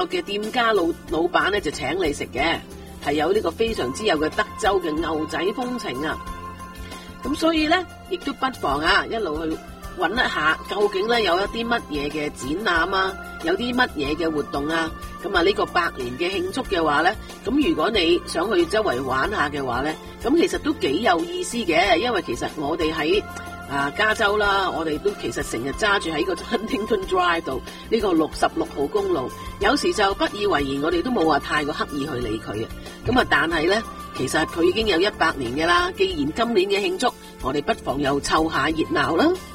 嘅店家老闆咧就請你食嘅，係有呢個非常之有嘅德州嘅牛仔風情啊！咁所以咧，亦都不妨啊，一路去揾一下，究竟咧有一啲乜嘢嘅展覽啊，有啲乜嘢嘅活動啊？咁啊，呢個100年嘅慶祝嘅話咧，咁如果你想去周圍玩下嘅話咧，咁其實都幾有意思嘅，因為其實我哋喺加州啦，我哋都其實成日揸住喺個 Huntington Drive 度呢個66號公路，有時就不以為然，我哋都冇話太過刻意去理佢啊。咁啊，但係咧，其實佢已經有100年嘅啦。既然今年嘅慶祝，我哋不妨又湊下熱鬧啦。